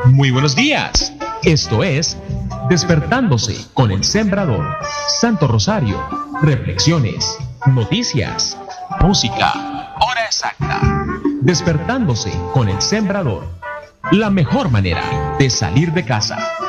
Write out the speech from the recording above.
Muy buenos días. Esto es Despertándose con el Sembrador. Santo Rosario, reflexiones, noticias, música, hora exacta. Despertándose con el Sembrador. La mejor manera de salir de casa.